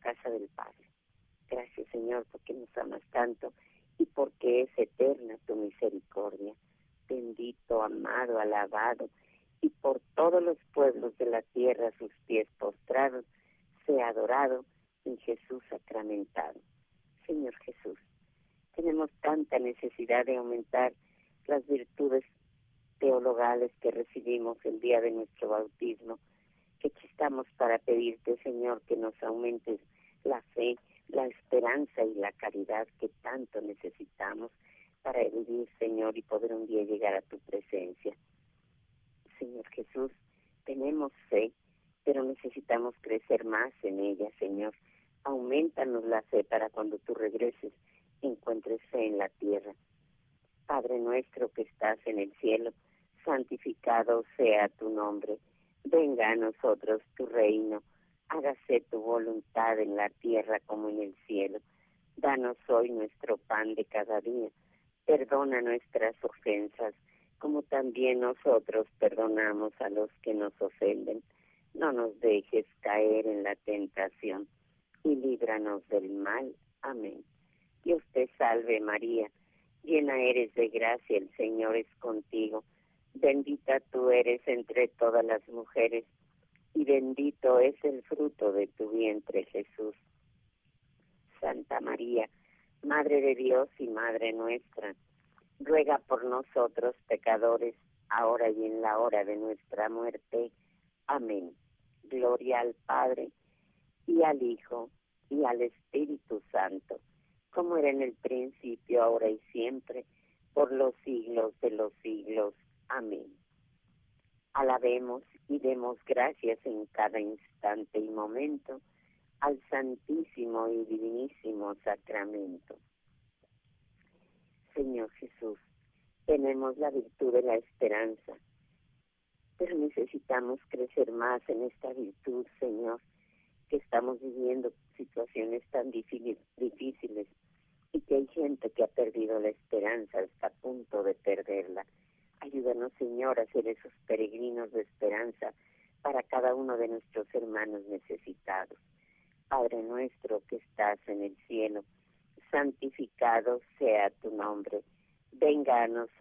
casa del Padre. Gracias, Señor, porque nos amas tanto y porque es eterna tu misericordia. Bendito, amado, alabado, y por todos los pueblos de la tierra sus pies postrados, sea adorado en Jesús sacramentado. Señor Jesús, tenemos tanta necesidad de aumentar las virtudes teologales que recibimos el día de nuestro bautismo, que estamos para pedirte, Señor, que nos aumentes la fe, la esperanza y la caridad que tanto necesitamos para vivir, Señor, y poder un día llegar a tu presencia. Señor Jesús, tenemos fe, pero necesitamos crecer más en ella, Señor. Aumentanos la fe para cuando tú regreses encuentres fe en la tierra. Padre nuestro que estás en el cielo, santificado sea tu nombre. Venga a nosotros tu reino. Hágase tu voluntad en la tierra como en el cielo. Danos hoy nuestro pan de cada día. Perdona nuestras ofensas, como también nosotros perdonamos a los que nos ofenden. No nos dejes caer en la tentación y líbranos del mal. Amén. Dios te salve María, llena eres de gracia, el Señor es contigo. Bendita tú eres entre todas las mujeres, y bendito es el fruto de tu vientre, Jesús. Santa María, Madre de Dios y Madre nuestra, ruega por nosotros pecadores, ahora y en la hora de nuestra muerte. Amén. Gloria al Padre, y al Hijo, y al Espíritu Santo, como era en el principio, ahora y siempre, por los siglos de los siglos. Amén. Alabemos y demos gracias en cada instante y momento al Santísimo y Divinísimo Sacramento. Señor Jesús, tenemos la virtud de la esperanza, pero necesitamos crecer más en esta virtud, Señor, que estamos viviendo situaciones tan difíciles y que hay gente que ha perdido la esperanza, está a punto de perderla. Ayúdanos, Señor, a ser esos peregrinos de esperanza para cada uno de nuestros hermanos necesitados. Padre nuestro que estás en el cielo, santificado sea tu nombre. Venga a nosotros